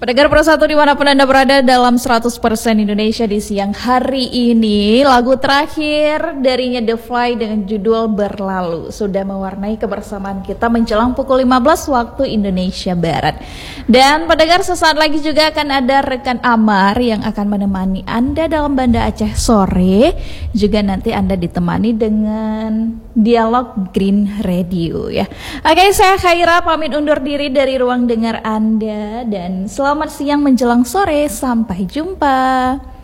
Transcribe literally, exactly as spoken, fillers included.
Pendengar Persatu dimanapun Anda berada dalam seratus persen Indonesia di siang hari ini, lagu terakhir darinya The Fly dengan judul Berlalu sudah mewarnai kebersamaan kita menjelang pukul lima belas waktu Indonesia Barat. Dan pendengar, sesaat lagi juga akan ada rekan Amar yang akan menemani Anda dalam Banda Aceh sore. Juga nanti Anda ditemani dengan dialog Green Radio ya. Oke, saya Khaira pamit undur diri dari ruang dengar Anda dan selamat siang menjelang sore, sampai jumpa.